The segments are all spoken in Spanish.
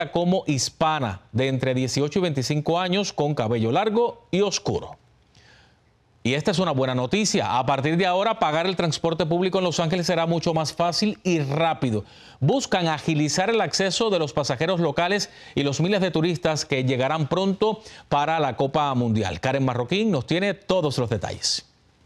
como hispana de entre 18 y 25 años con cabello largo y oscuro. Y esta es una buena noticia. A partir de ahora, pagar el transporte público en Los Ángeles será mucho más fácil y rápido. Buscan agilizar el acceso de los pasajeros locales y los miles de turistas que llegarán pronto para la Copa Mundial. Karen Marroquín nos tiene todos los detalles.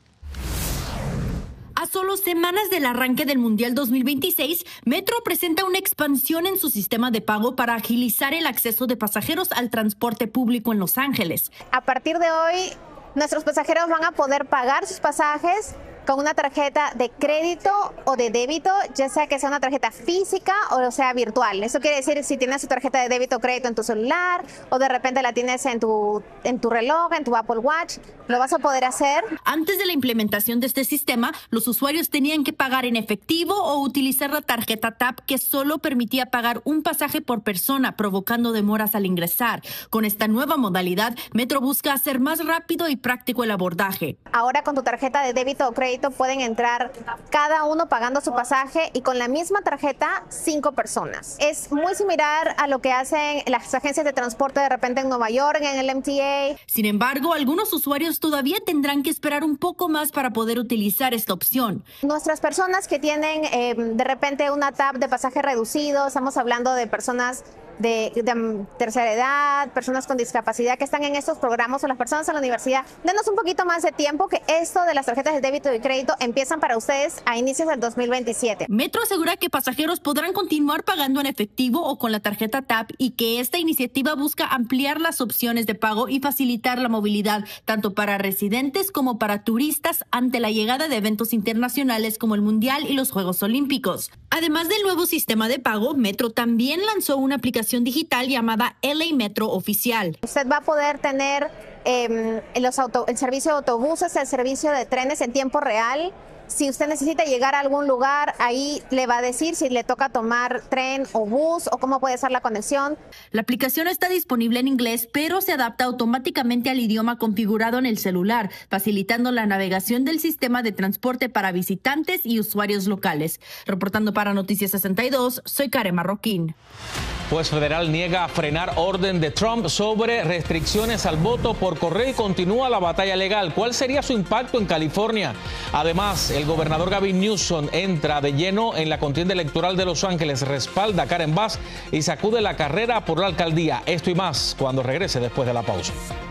A solo semanas del arranque del Mundial 2026, Metro presenta una expansión en su sistema de pago para agilizar el acceso de pasajeros al transporte público en Los Ángeles. A partir de hoy, nuestros pasajeros van a poder pagar sus pasajes con una tarjeta de crédito o de débito, ya sea que sea una tarjeta física o sea virtual. Eso quiere decir si tienes tu tarjeta de débito o crédito en tu celular o de repente la tienes en tu reloj, en tu Apple Watch, lo vas a poder hacer. Antes de la implementación de este sistema, los usuarios tenían que pagar en efectivo o utilizar la tarjeta TAP, que solo permitía pagar un pasaje por persona, provocando demoras al ingresar. Con esta nueva modalidad, Metro busca hacer más rápido y práctico el abordaje. Ahora con tu tarjeta de débito o crédito pueden entrar cada uno pagando su pasaje y con la misma tarjeta 5 personas. Es muy similar a lo que hacen las agencias de transporte de repente en Nueva York, en el MTA. Sin embargo, algunos usuarios todavía tendrán que esperar un poco más para poder utilizar esta opción. Nuestras personas que tienen de repente una TAP de pasaje reducido, estamos hablando de personas de tercera edad, personas con discapacidad que están en estos programas o las personas en la universidad, denos un poquito más de tiempo, que esto de las tarjetas de débito y crédito empiezan para ustedes a inicios del 2027. Metro asegura que pasajeros podrán continuar pagando en efectivo o con la tarjeta TAP y que esta iniciativa busca ampliar las opciones de pago y facilitar la movilidad tanto para residentes como para turistas ante la llegada de eventos internacionales como el Mundial y los Juegos Olímpicos. Además del nuevo sistema de pago, Metro también lanzó una aplicación digital llamada LA Metro Oficial. Usted va a poder tener el servicio de autobuses, el servicio de trenes en tiempo real. Si usted necesita llegar a algún lugar, ahí le va a decir si le toca tomar tren o bus o cómo puede ser la conexión. La aplicación está disponible en inglés, pero se adapta automáticamente al idioma configurado en el celular, facilitando la navegación del sistema de transporte para visitantes y usuarios locales. Reportando para Noticias 62, soy Karen Marroquín. Juez federal niega frenar orden de Trump sobre restricciones al voto por correo y continúa la batalla legal. ¿Cuál sería su impacto en California? Además, el gobernador Gavin Newsom entra de lleno en la contienda electoral de Los Ángeles, respalda a Karen Bass y sacude la carrera por la alcaldía. Esto y más cuando regrese después de la pausa.